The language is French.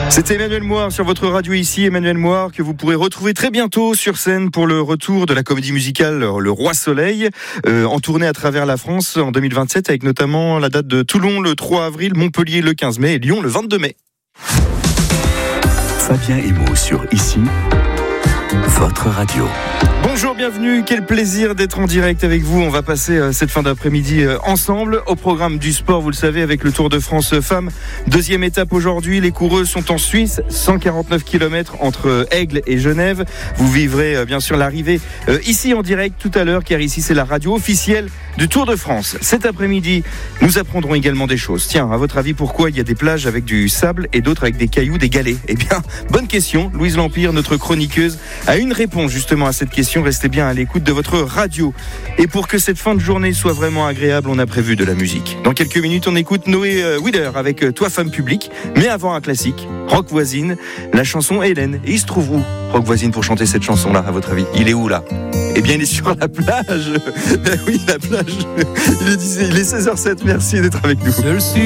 C'était Emmanuel Moir sur votre radio ici, Emmanuel Moir que vous pourrez retrouver très bientôt sur scène pour le retour de la comédie musicale Le Roi Soleil, en tournée à travers la France en 2027 avec notamment la date de Toulon le 3 avril, Montpellier le 15 mai et Lyon le 22 mai. Fabien Emo sur Ici, votre radio. Bonjour, bienvenue, quel plaisir d'être en direct avec vous. On va passer cette fin d'après-midi ensemble. Au programme du sport, vous le savez, avec le Tour de France Femmes. Deuxième étape aujourd'hui, les coureuses sont en Suisse, 149 km entre Aigle et Genève. Vous vivrez bien sûr l'arrivée ici en direct tout à l'heure, car ici c'est la radio officielle du Tour de France. Cet après-midi, nous apprendrons également des choses. Tiens, à votre avis, pourquoi il y a des plages avec du sable et d'autres avec des cailloux, des galets ? Eh bien, bonne question. Louise Lampire, notre chroniqueuse, a une réponse justement à cette question. Restez bien à l'écoute de votre radio. Et pour que cette fin de journée soit vraiment agréable, on a prévu de la musique. Dans quelques minutes, on écoute Noé Wheeler avec Toi Femme Publique. Mais avant un classique, Rock Voisine, la chanson Hélène. Et il se trouve où, Rock Voisine, pour chanter cette chanson-là, à votre avis ? Il est où là ? Eh bien, il est sur la plage. Ben oui, la plage. Il est 16h07. Merci d'être avec nous.